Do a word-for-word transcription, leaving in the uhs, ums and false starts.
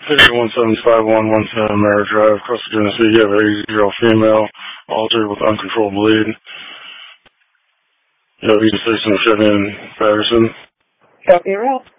City one seven five one one ten Mara Drive, Costa Tennessee. You have an eighty-year-old female, altered with uncontrolled bleed. You have E six in Chevy and Patterson. Copy, route.